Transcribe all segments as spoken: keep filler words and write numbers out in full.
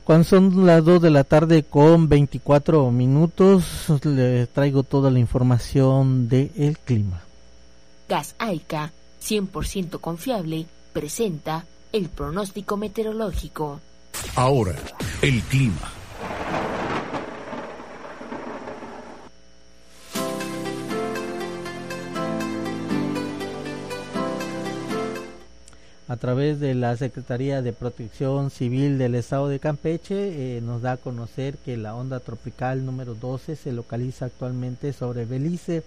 Cuando son las dos de la tarde con veinticuatro minutos, le traigo toda la información del clima. Gas Aica, cien por ciento confiable, presenta el pronóstico meteorológico. Ahora, el clima. A través de la Secretaría de Protección Civil del Estado de Campeche, eh, nos da a conocer que la onda tropical número doce se localiza actualmente sobre Belice,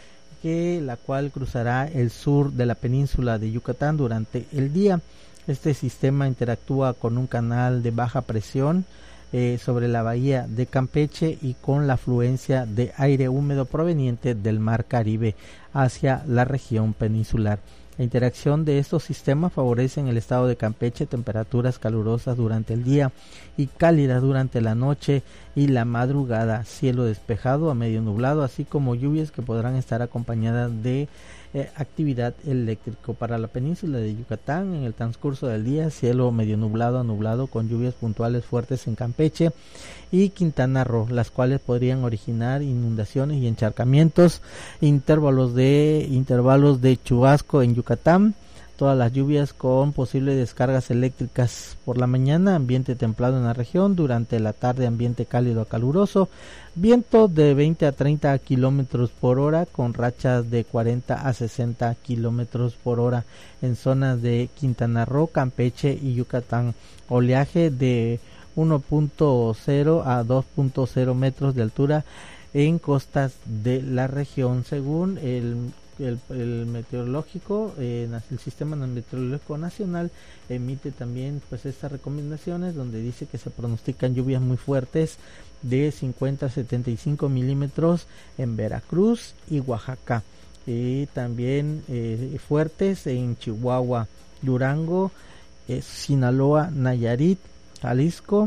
que la cual cruzará el sur de la península de Yucatán durante el día. Este sistema interactúa con un canal de baja presión eh, sobre la bahía de Campeche y con la afluencia de aire húmedo proveniente del Mar Caribe hacia la región peninsular. La interacción de estos sistemas favorece en el estado de Campeche temperaturas calurosas durante el día y cálidas durante la noche y la madrugada, cielo despejado a medio nublado, así como lluvias que podrán estar acompañadas de eh, actividad eléctrica. Para la península de Yucatán, en el transcurso del día, cielo medio nublado a nublado con lluvias puntuales fuertes en Campeche y Quintana Roo, las cuales podrían originar inundaciones y encharcamientos, intervalos de intervalos de chubasco en Yucatán, todas las lluvias con posibles descargas eléctricas por la mañana, ambiente templado en la región, durante la tarde ambiente cálido a caluroso, viento de veinte a treinta kilómetros por hora con rachas de cuarenta a sesenta kilómetros por hora en zonas de Quintana Roo, Campeche y Yucatán, oleaje de uno punto cero a dos punto cero metros de altura en costas de la región, según el El, el meteorológico, eh, el sistema meteorológico nacional emite también pues estas recomendaciones donde dice que se pronostican lluvias muy fuertes de cincuenta a setenta y cinco milímetros en Veracruz y Oaxaca, y también eh, fuertes en Chihuahua, Durango, eh, Sinaloa, Nayarit, Jalisco,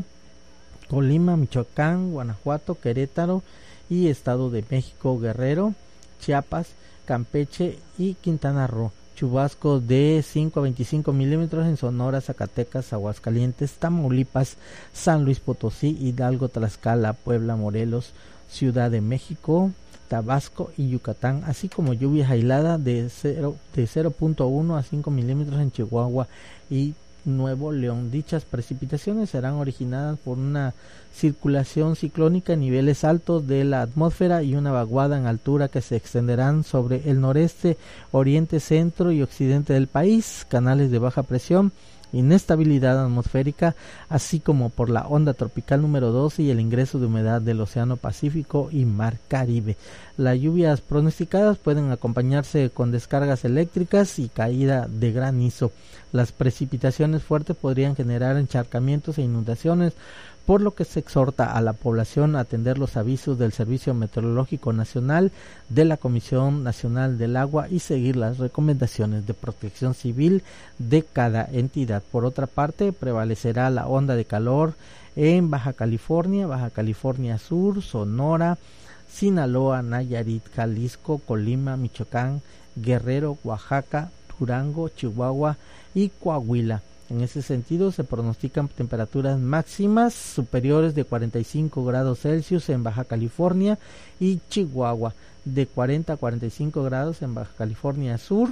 Colima, Michoacán, Guanajuato, Querétaro y Estado de México, Guerrero, Chiapas, Campeche y Quintana Roo, chubascos de cinco a veinticinco milímetros en Sonora, Zacatecas, Aguascalientes, Tamaulipas, San Luis Potosí, Hidalgo, Tlaxcala, Puebla, Morelos, Ciudad de México, Tabasco y Yucatán, así como lluvias aisladas de cero punto uno a cinco milímetros en Chihuahua y Nuevo León. Dichas precipitaciones serán originadas por una circulación ciclónica en niveles altos de la atmósfera y una vaguada en altura que se extenderán sobre el noreste, oriente, centro y occidente del país, canales de baja presión, inestabilidad atmosférica, así como por la onda tropical número doce y el ingreso de humedad del Océano Pacífico y Mar Caribe. Las lluvias pronosticadas pueden acompañarse con descargas eléctricas y caída de granizo. Las precipitaciones fuertes podrían generar encharcamientos e inundaciones, por lo que se exhorta a la población a atender los avisos del Servicio Meteorológico Nacional, de la Comisión Nacional del Agua y seguir las recomendaciones de protección civil de cada entidad. Por otra parte, prevalecerá la onda de calor en Baja California, Baja California Sur, Sonora, Sinaloa, Nayarit, Jalisco, Colima, Michoacán, Guerrero, Oaxaca, Durango, Chihuahua y Coahuila. En ese sentido, se pronostican temperaturas máximas superiores de cuarenta y cinco grados Celsius en Baja California y Chihuahua, de cuarenta a cuarenta y cinco grados en Baja California Sur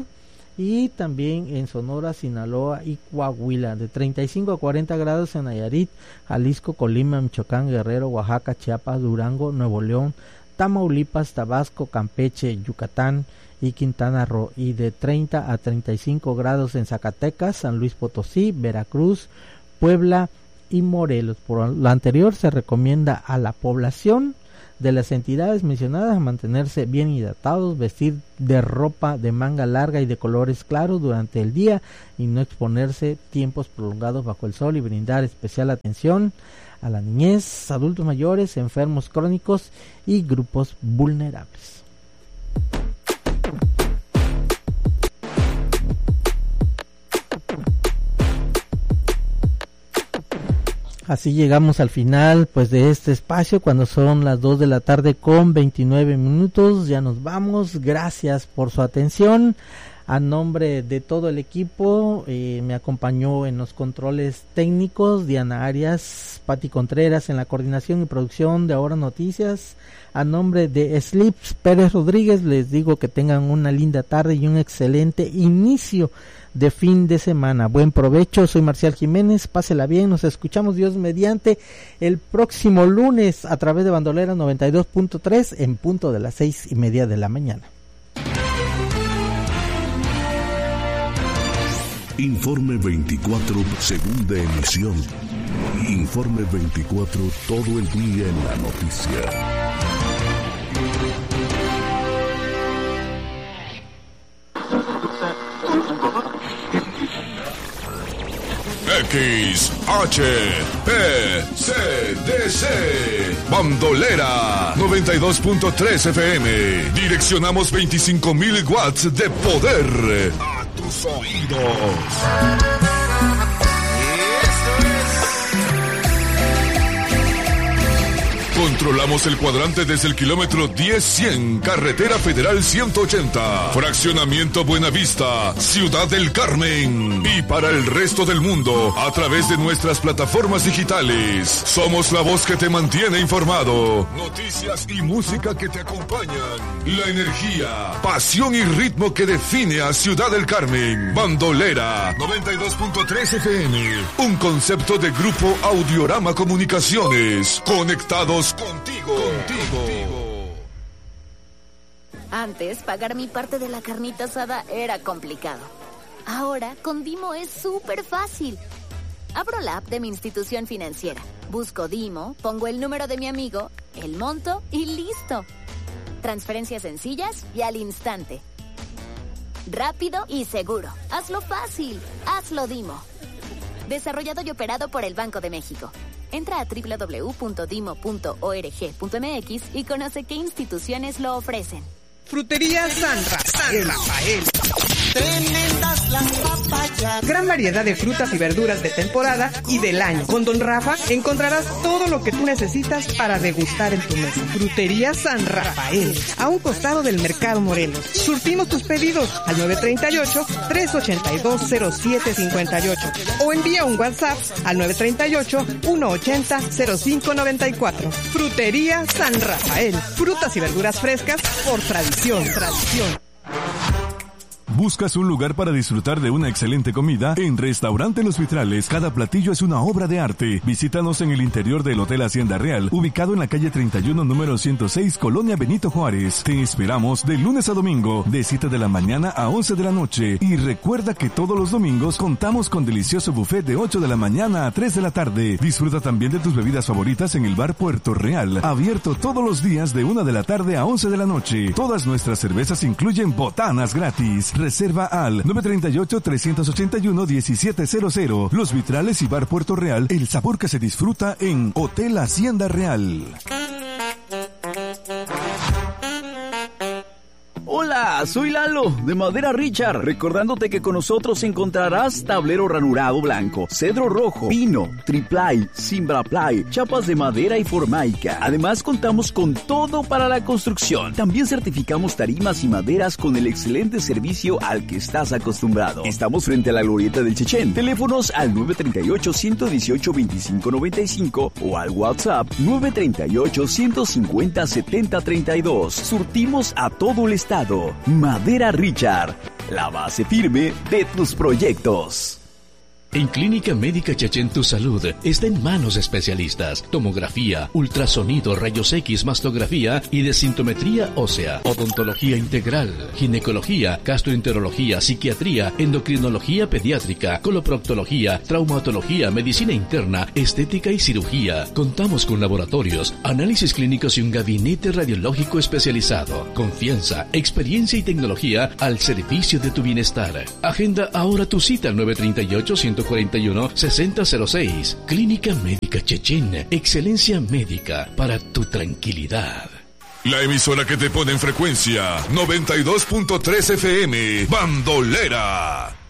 y también en Sonora, Sinaloa y Coahuila, de treinta y cinco a cuarenta grados en Nayarit, Jalisco, Colima, Michoacán, Guerrero, Oaxaca, Chiapas, Durango, Nuevo León, Tamaulipas, Tabasco, Campeche, Yucatán y Quintana Roo, y de treinta a treinta y cinco grados en Zacatecas, San Luis Potosí, Veracruz, Puebla y Morelos. Por lo anterior, se recomienda a la población de las entidades mencionadas a mantenerse bien hidratados, vestir de ropa de manga larga y de colores claros durante el día y no exponerse tiempos prolongados bajo el sol, y brindar especial atención a la niñez, adultos mayores, enfermos crónicos y grupos vulnerables. Así llegamos al final pues de este espacio, cuando son las dos de la tarde con veintinueve minutos. Ya nos vamos, gracias por su atención. A nombre de todo el equipo, eh, me acompañó en los controles técnicos Diana Arias, Pati Contreras en la coordinación y producción de Ahora Noticias. A nombre de Slips Pérez Rodríguez, les digo que tengan una linda tarde y un excelente inicio de fin de semana. Buen provecho, soy Marcial Jiménez, pásela bien, nos escuchamos Dios mediante el próximo lunes a través de Bandolera noventa y dos punto tres en punto de las seis y media de la mañana. Informe veinticuatro, segunda emisión. Informe veinticuatro, todo el día en la noticia. X H P C D C Bandolera noventa y dos punto tres F M. Direccionamos veinticinco mil watts de poder a tus oídos. Controlamos el cuadrante desde el kilómetro diez cien, Carretera Federal ciento ochenta, Fraccionamiento Buenavista, Ciudad del Carmen. Y para el resto del mundo, a través de nuestras plataformas digitales. Somos la voz que te mantiene informado. Noticias y música que te acompañan. La energía, pasión y ritmo que define a Ciudad del Carmen. Bandolera noventa y dos punto tres F M. Un concepto de Grupo Audiorama Comunicaciones. Conectados contigo, contigo. Antes, pagar mi parte de la carnita asada era complicado. Ahora, con Dimo es súper fácil. Abro la app de mi institución financiera, busco Dimo, pongo el número de mi amigo, el monto y listo. Transferencias sencillas y al instante. Rápido y seguro. Hazlo fácil. Hazlo Dimo. Desarrollado y operado por el Banco de México. Entra a doble u doble u doble u punto dimo punto org punto m x y conoce qué instituciones lo ofrecen. Frutería San Rafael. San Rafael. Tremendas las papayas. Gran variedad de frutas y verduras de temporada y del año. Con Don Rafa encontrarás todo lo que tú necesitas para degustar en tu mesa. Frutería San Rafael, a un costado del Mercado Morelos. Surtimos tus pedidos al nueve treinta y ocho, tres ochenta y dos, cero siete cincuenta y ocho o envía un WhatsApp al nueve treinta y ocho, uno ochenta, cero cinco noventa y cuatro. Frutería San Rafael. Frutas y verduras frescas por tradición, tradición. ¿Buscas un lugar para disfrutar de una excelente comida? En Restaurante Los Vitrales, cada platillo es una obra de arte. Visítanos en el interior del Hotel Hacienda Real, ubicado en la calle treinta y uno, número ciento seis, Colonia Benito Juárez. Te esperamos de lunes a domingo, de siete de la mañana a once de la noche. Y recuerda que todos los domingos contamos con delicioso buffet de ocho de la mañana a tres de la tarde. Disfruta también de tus bebidas favoritas en el Bar Puerto Real, abierto todos los días de una de la tarde a once de la noche. Todas nuestras cervezas incluyen botanas gratis. Reserva al nueve treinta y ocho, tres ochenta y uno, diecisiete cero cero. Los Vitrales y Bar Puerto Real, el sabor que se disfruta en Hotel Hacienda Real. Hola, soy Lalo, de Madera Richard, recordándote que con nosotros encontrarás tablero ranurado blanco, cedro rojo, pino, triplay, cimbraplay, chapas de madera y formaica. Además, contamos con todo para la construcción. También certificamos tarimas y maderas con el excelente servicio al que estás acostumbrado. Estamos frente a la Glorieta del Chechén. Teléfonos al nueve treinta y ocho, ciento dieciocho, veinticinco noventa y cinco o al WhatsApp nueve treinta y ocho, ciento cincuenta, setenta treinta y dos. Surtimos a todo el estado. Madera Richard, la base firme de tus proyectos. En Clínica Médica Chechén tu salud está en manos de especialistas. Tomografía, ultrasonido, rayos X, mastografía y desintometría ósea. Odontología integral, ginecología, gastroenterología, psiquiatría, endocrinología pediátrica, coloproctología, traumatología, medicina interna, estética y cirugía. Contamos con laboratorios, análisis clínicos y un gabinete radiológico especializado. Confianza, experiencia y tecnología al servicio de tu bienestar. Agenda ahora tu cita al nueve treinta y ocho, ciento cuarenta y uno, sesenta cero seis. Clínica Médica Chechén. Excelencia médica para tu tranquilidad. La emisora que te pone en frecuencia noventa y dos punto tres F M. Bandolera.